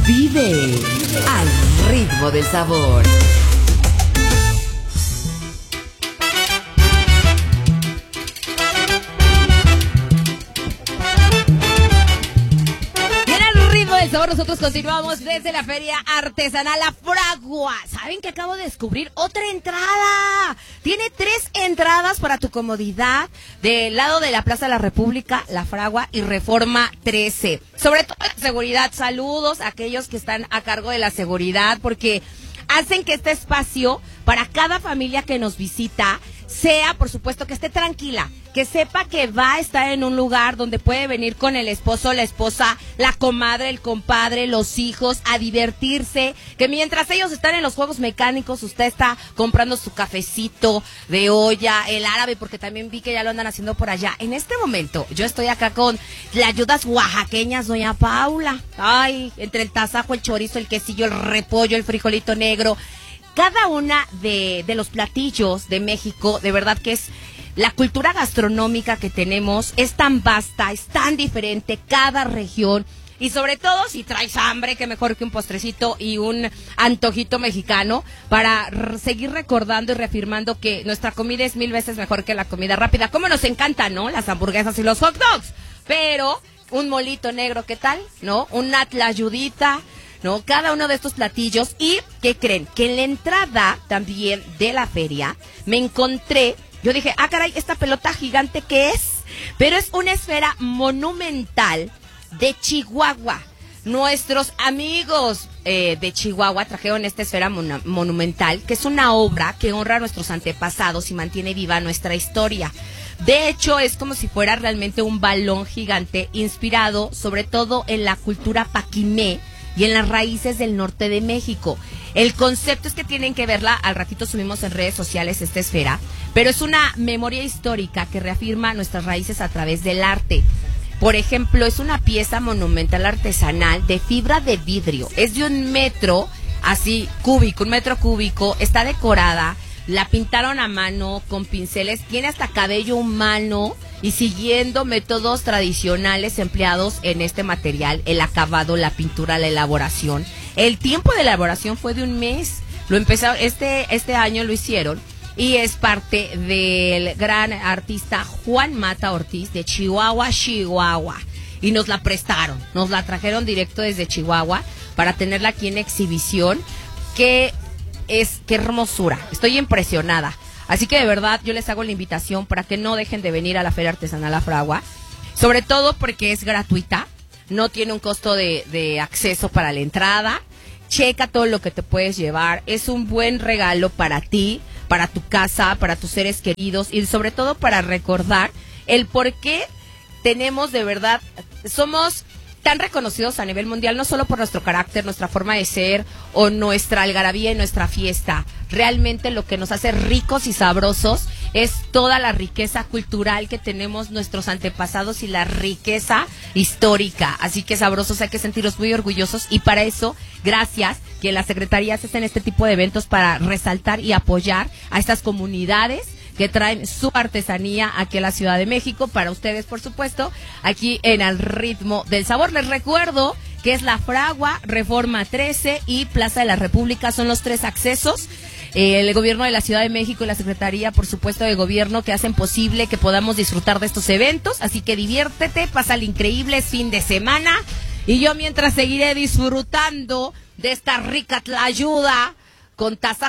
Vive al ritmo del sabor. El sabor, nosotros continuamos desde la feria artesanal La Fragua. ¿Saben que acabo de descubrir otra entrada? Tiene 3 entradas para tu comodidad del lado de la Plaza de la República, La Fragua y Reforma 13. Sobre todo la seguridad. Saludos a aquellos que están a cargo de la seguridad porque hacen que este espacio para cada familia que nos visita sea, por supuesto, que esté tranquila, que sepa que va a estar en un lugar donde puede venir con el esposo, la esposa, la comadre, el compadre, los hijos, a divertirse, que mientras ellos están en los juegos mecánicos, usted está comprando su cafecito de olla, el árabe, porque también vi que ya lo andan haciendo por allá. En este momento, yo estoy acá con las ayudas oaxaqueñas, doña Paula. Ay, entre el tasajo, el chorizo, el quesillo, el repollo, el frijolito negro. Cada una de los platillos de México, de verdad que es la cultura gastronómica que tenemos, es tan vasta, es tan diferente cada región. Y sobre todo, si traes hambre, que mejor que un postrecito y un antojito mexicano para seguir recordando y reafirmando que nuestra comida es 1000 veces mejor que la comida rápida. Como nos encantan, ¿no? Las hamburguesas y los hot dogs. Pero un molito negro, ¿qué tal? ¿No? Una tlayudita, ¿no? Cada uno de estos platillos. ¿Y qué creen? Que en la entrada también de la feria me encontré, yo dije, ah, caray, esta pelota gigante, ¿qué es? Pero es una esfera monumental de Chihuahua. Nuestros amigos de Chihuahua trajeron esta esfera monumental, que es una obra que honra a nuestros antepasados y mantiene viva nuestra historia. De hecho, es como si fuera realmente un balón gigante inspirado sobre todo en la cultura paquimé y en las raíces del norte de México. El concepto es que tienen que verla, al ratito subimos en redes sociales esta esfera, pero es una memoria histórica que reafirma nuestras raíces a través del arte. Por ejemplo, es una pieza monumental artesanal de fibra de vidrio, es de 1 metro, así cúbico, 1 metro cúbico, está decorada, la pintaron a mano con pinceles, tiene hasta cabello humano y siguiendo métodos tradicionales empleados en este material, el acabado, la pintura, la elaboración. El tiempo de elaboración fue de 1 mes, lo empezaron, este año lo hicieron y es parte del gran artista Juan Mata Ortiz de Chihuahua, Chihuahua. Y nos la prestaron, nos la trajeron directo desde Chihuahua para tenerla aquí en exhibición. Qué hermosura, estoy impresionada. Así que de verdad yo les hago la invitación para que no dejen de venir a la Feria Artesanal La Fragua, sobre todo porque es gratuita, no tiene un costo de acceso para la entrada. Checa todo lo que te puedes llevar, es un buen regalo para ti, para tu casa, para tus seres queridos y sobre todo para recordar el por qué tenemos de verdad, somos tan reconocidos a nivel mundial, no solo por nuestro carácter, nuestra forma de ser o nuestra algarabía y nuestra fiesta. Realmente lo que nos hace ricos y sabrosos es toda la riqueza cultural que tenemos nuestros antepasados y la riqueza histórica. Así que sabrosos, hay que sentirnos muy orgullosos y para eso, gracias que las secretarías hacen este tipo de eventos para resaltar y apoyar a estas comunidades que traen su artesanía aquí a la Ciudad de México, para ustedes, por supuesto, aquí en Al Ritmo del Sabor. Les recuerdo que es La Fragua, Reforma 13 y Plaza de la República, son los 3 accesos. El gobierno de la Ciudad de México y la Secretaría, por supuesto, de Gobierno, que hacen posible que podamos disfrutar de estos eventos. Así que diviértete, pásale increíble, es fin de semana. Y yo mientras seguiré disfrutando de esta rica tlayuda con tasajo